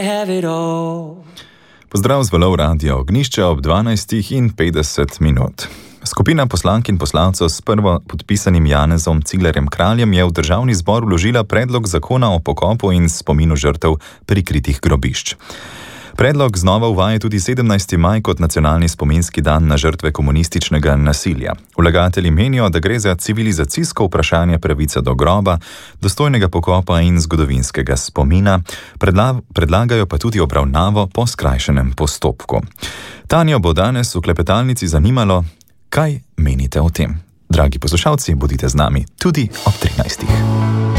have it all. Pozdrav z Valov Radio Ognjišče ob 12:50. Skupina poslank in poslancev s prvo podpisanim Janezom Ciglerjem Kraljem je v Državni zbor vložila predlog zakona o pokopu in spominu žrtev prikritih grobišč. Predlog znova uvaja tudi 17. maj kot nacionalni spominski dan na žrtve komunističnega nasilja. Vlagatelji menijo, da gre za civilizacijsko vprašanje pravice do groba, dostojnega pokopa in zgodovinskega spomina, predlagajo pa tudi obravnavo po skrajšanem postopku. Tanjo bo danes v klepetalnici zanimalo, kaj menite o tem. Dragi poslušalci, bodite z nami tudi ob 13.